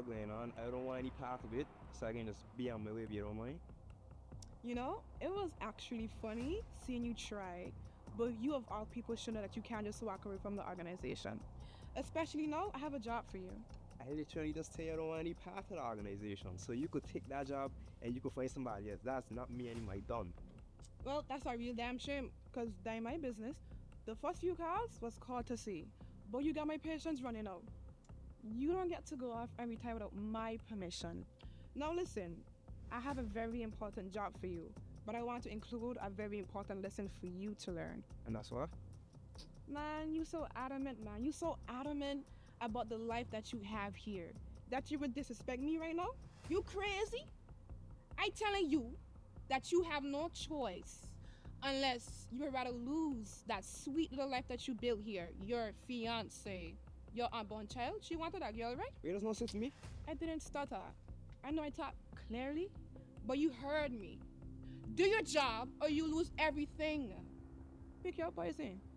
going on. I don't want any part of it, so I can just be on my way if you don't mind. It was actually funny seeing you try, but you of all people should know that you can't just walk away from the organization. Especially now, I have a job for you. I literally just tell you I don't want any part of the organization. So you could take that job and you could find somebody else. That's not me anymore. Done. Well, that's a real damn shame, because that ain't my business. The first few calls was courtesy, but you got my patience running out. You don't get to go off and retire without my permission. Now listen, I have a very important job for you, but I want to include a very important lesson for you to learn. And that's what? Man, you so adamant, man. You so adamant about the life that you have here that you would disrespect me right now? You crazy? I telling you that you have no choice unless you would rather lose that sweet little life that you built here. Your fiance, your unborn child. She wanted that girl, right? Wait, there's no sense to me. I didn't stutter. I know I talk clearly, but you heard me. Do your job or you lose everything. Pick your poison.